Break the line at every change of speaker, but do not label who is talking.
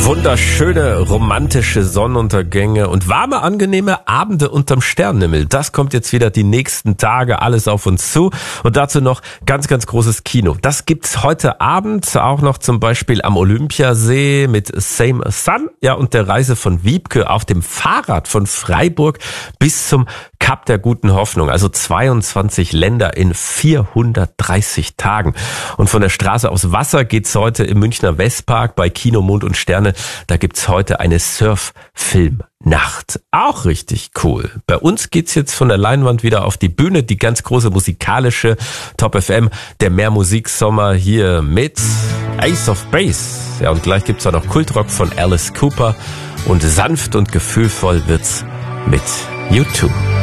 Wunderschöne, romantische Sonnenuntergänge und warme, angenehme Abende unterm Sternenhimmel. Das kommt jetzt wieder die nächsten Tage alles auf uns zu. Und dazu noch ganz, ganz großes Kino. Das gibt's heute Abend auch noch zum Beispiel am Olympiasee mit Same Sun. Ja, und der Reise von Wiebke auf dem Fahrrad von Freiburg bis zum Kap der Guten Hoffnung. Also 22 Länder in 430 Tagen. Und von der Straße aus Wasser geht's heute im Münchner Westpark bei Kino Mond und Sterne. Da gibt's heute eine Surf-Film-Nacht. Auch richtig cool. Bei uns geht's jetzt von der Leinwand wieder auf die Bühne. Die ganz große musikalische Top FM, der Mehrmusiksommer hier mit Ace of Base. Ja, und gleich gibt's auch noch Kultrock von Alice Cooper. Und sanft und gefühlvoll wird's mit U2.